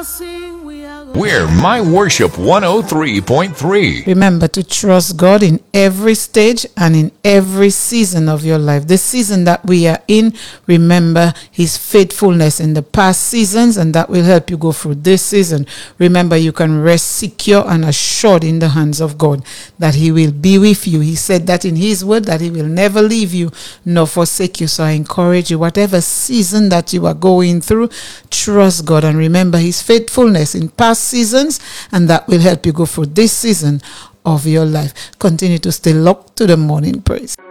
We're My Worship 103.3. Remember to trust God in every stage and in every season of your life. The season that we are in, remember His faithfulness in the past seasons, and that will help you go through this season. Remember, you can rest secure and assured in the hands of God that He will be with you. He said that in His word, that He will never leave you nor forsake you. So I encourage you, whatever season that you are going through, trust God and remember His faithfulness in past seasons, and that will help you go through this season of your life. Continue to stay locked to the morning praise.